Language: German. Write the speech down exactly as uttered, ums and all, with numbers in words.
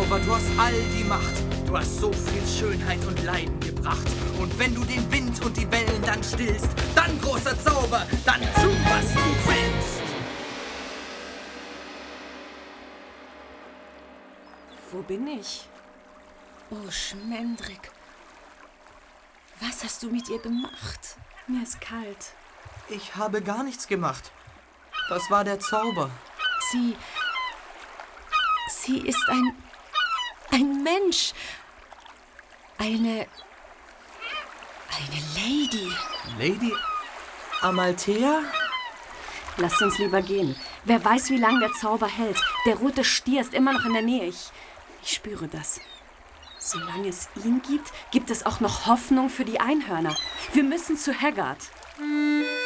Zauber, du hast all die Macht. Du hast so viel Schönheit und Leiden gebracht. Und wenn du den Wind und die Wellen dann stillst, dann, großer Zauber, dann tu, was du willst. Wo bin ich? Oh, Schmendrick. Was hast du mit ihr gemacht? Mir ist kalt. Ich habe gar nichts gemacht. Das war der Zauber. Sie... Sie ist ein... ein Mensch. Eine... eine Lady. Lady Amalthea? Lasst uns lieber gehen. Wer weiß, wie lange der Zauber hält. Der rote Stier ist immer noch in der Nähe. Ich, ich spüre das. Solange es ihn gibt, gibt es auch noch Hoffnung für die Einhörner. Wir müssen zu Haggard.